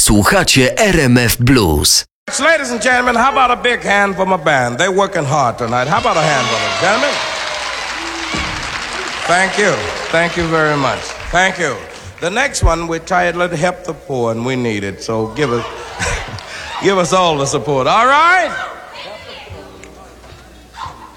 Słuchacie RMF Blues. Ladies and gentlemen, how about a big hand for my band? They're working hard tonight. How about a hand for them, gentlemen? Thank you. Thank you very much. Thank you. The next one, we're titled Help the Poor, and we need it. So give us all the support. All right?